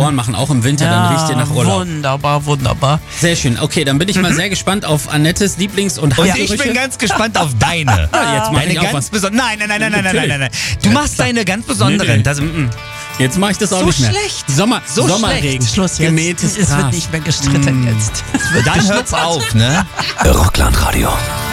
Ohren machen, auch im Winter, dann riecht ihr nach Urlaub. Wunderbar. Sehr schön. Okay, dann bin ich mal sehr gespannt auf Annettes Lieblings- und Und Handgerüche. ich bin ganz gespannt auf deine. jetzt mach Deine ich auch ganz was. besonderen. Nein. Du machst deine ganz Nee, besonderen. nee. Das, Jetzt mache ich das auch So nicht mehr. schlecht. Sommerregen. Schluss jetzt. Gemähtes Es wird Gras. nicht mehr gestritten jetzt. Es wird dann geschnuppert. hört's auf, ne? Rockland Radio.